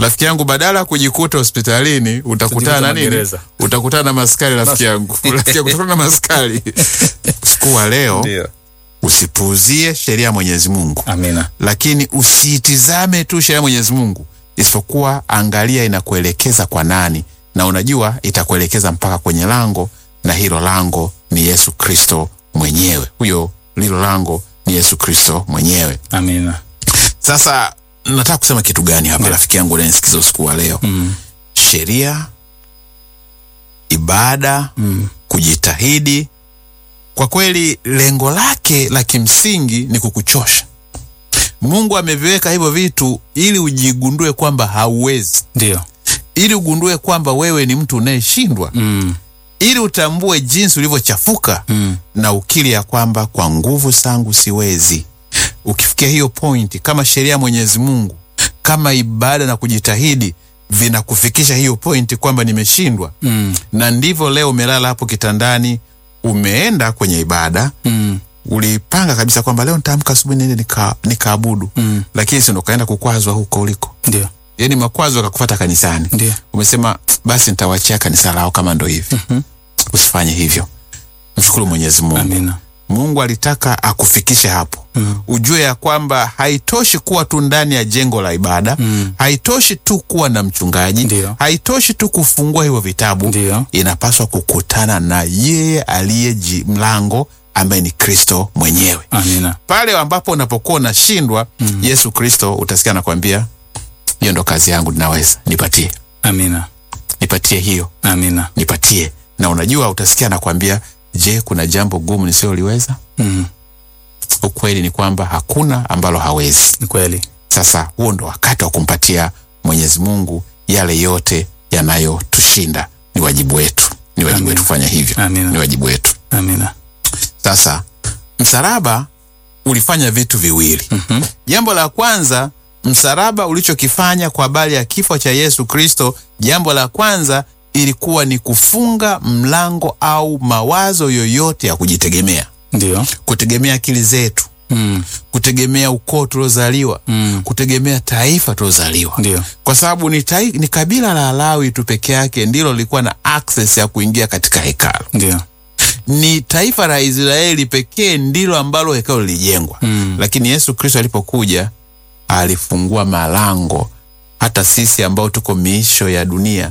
Rafiki yangu, badala kujikuta hospitalini utakutana na nini? Utakutana na maskari, rafiki yangu. Rafiki yangu, utakutana na maskari. Usiku wa leo ndio usipuuzie sheria ya Mwenyezi Mungu. Amina. Lakini usitizame tu sheria ya Mwenyezi Mungu, isipokuwa angalia inakuelekeza kwa nani, na unajua itakuelekeza mpaka kwenye lango, na hilo lango ni Yesu Kristo mwenyewe. Huyo lilo lango ni Yesu Kristo mwenyewe. Amina. Sasa nataka kusema kitu gani hapa, rafiki yangu unanisikiza usiku wa leo? Sheria, ibada, kujitahidi, kwa kweli lengo lake la kimsingi ni kukuchosha. Mungu ameviweka hivyo vitu ili ujigundue kwamba hauwezi. Ndio. Ili ugundue kwamba wewe ni mtu unayeshindwa. Ili utambue jinsi ulivyochafuka, na ukiri ya kwamba kwa nguvu zangu siwezi. Ukifikia hiyo point, kama sheria ya Mwenyezi Mungu, kama ibada na kujitahidi vinakufikisha hiyo point kwamba nimeshindwa, na ndivyo leo umelala hapo kitandani, umeenda kwenye ibada, ulipanga kabisa kwamba leo nitaamka asubuhi niende nikaabudu, lakini sio kaenda kukwazwa huko uliko. Ndio. Yaani makwazo akakufuata kanisani. Ndio. Umesema basi nitawachia kanisa lao kama ndo hivi. Usifanye hivyo. Mshukuru Mwenyezi Mungu. Amina. Mungu alitaka akufikishe hapo. Ujue ya kwamba haitoshi kuwa tu ndani ya jengo la ibada, haitoshi tu kuwa na mchungaji, Ndiyo. haitoshi tu kufungua hivyo vitabu. Ndiyo. Inapaswa kukutana na yeye aliye mlango, ambaye ni Kristo mwenyewe. Amina. Pale ambapo unapokuwa unashindwa, Yesu Kristo utasikia anakuambia, hiyo ndo kazi yangu, ninaweza, nipatie. Amina. Nipatie hiyo. Amina. Nipatie. Na unajua utasikia anakuambia, je, kuna jambo gumu nisiyoliweza? Ukweli ni kwamba hakuna ambalo hawezi. Ni kweli. Sasa huo ndo wakati wa kumpatia Mwenyezi Mungu yale yote yanayotushinda. Ni wajibu wetu. Ni wajibu wetu kufanya hivyo. Amina. Ni wajibu wetu. Amina. Sasa msalaba ulifanya vitu viwili. Jambo la kwanza, msalaba ulichokifanya kwa habari ya kifo cha Yesu Kristo, jambo la kwanza ilikuwa ni kufunga mlango au mawazo yoyote ya kujitegemea. Ndio. Kutegemea akili zetu, kutegemea ukoo tuliozaliwa, kutegemea taifa tuliozaliwa. Ndio. Kwa sababu ni kabila la Lawi tu peke yake ndilo lilikuwa na access ya kuingia katika hekalu. Ndio. Ni taifa la Israeli pekee ndilo ambalo hekalu lilijengwa. Lakini Yesu Kristo alipokuja, alifungua malango. Hata sisi ambao tuko miisho ya dunia,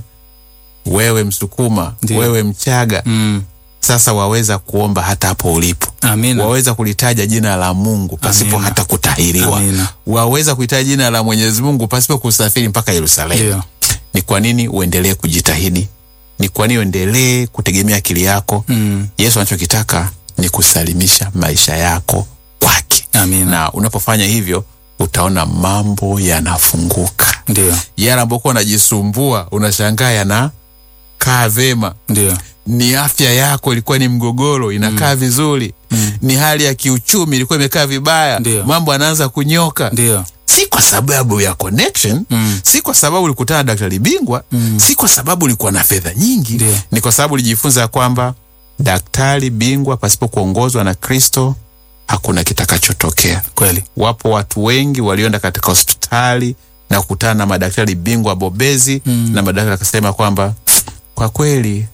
wewe Msukuma, Ndiyo. wewe Mchaga, sasa waweza kuomba hata hapo ulipo. Amina. Waweza kulitaja jina la Mungu pasipo hata kutahiriwa. Amina. Waweza kuitaja jina la Mwenyezi Mungu pasipo kusafiri mpaka Yerusalemu. Ndio. Ni kwa nini uendelee kujitahidi? Ni kwa nini uendelee kutegemea akili yako? Yesu anachokitaka ni kusalimisha maisha yako kwake. Amina. Na unapofanya hivyo, utaona mambo yanafunguka. Ndio. Yale ambayo unajisumbua, unashangaa yanakaa vema. Ndio. Ni afya yako ilikuwa ni mgogoro, inakaa vizuri. Ni hali ya kiuchumi ilikuwa imekaa vibaya, Ndio. mambo yanaanza kunyoka. Ndio. Si kwa sababu ya connection, si kwa sababu ulikutana na daktari bingwa, si kwa sababu ulikuwa na fedha nyingi. Ndio. Ni kwa sababu ulijifunza kwamba daktari bingwa pasipo kuongozwa na Kristo hakuna kitakachotokea. Kweli. Wapo watu wengi walioenda katika hospitali na kukutana na madaktari bingwa bobezi, na madaktari akasema kwamba kwa kweli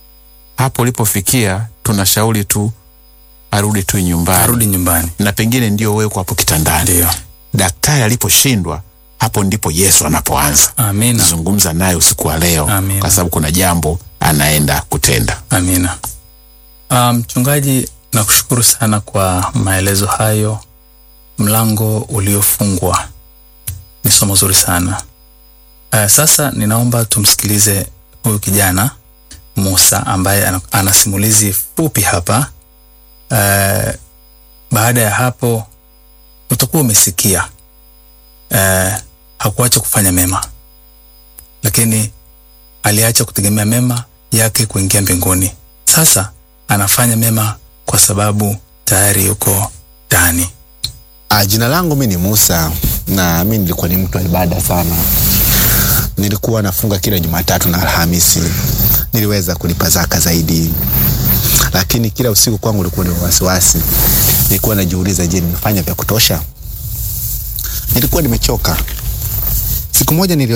hapo ulipofikia tunashauri tu arudi tu nyumbani. Arudi nyumbani. Na pengine ndio wewe kwa hapo kitandani. Ndio. Daktari aliposhindwa, hapo ndipo Yesu anapoanza. Amina. Zungumza naye usiku wa leo. Amina. Kwa sababu kuna jambo anaenda kutenda. Amina. Mchungaji, nakushukuru sana kwa maelezo hayo. Mlango uliofungwa ni somo zuri sana. Sasa ninaomba tumsikilize huyu kijana Musa ambaye ana simulizi fupi hapa. Baada ya hapo utakuwa umesikia hakuacha kufanya mema, lakini aliacha kutegemea mema yake kuingia mbinguni. Sasa anafanya mema kwa sababu tayari yuko ndani. Jina langu mimi ni Musa, na mimi nilikuwa ni mtu wa ibada sana. Nilikuwa nafunga kila Jumatatu na Alhamisi. Niliweza kulipa zaka zaidi, lakini kila usiku kwangu ulikuwa ni wasiwasi. Nilikuwa najiuliza, je, nimefanya vya kutosha? Nilikuwa nimechoka. Siku moja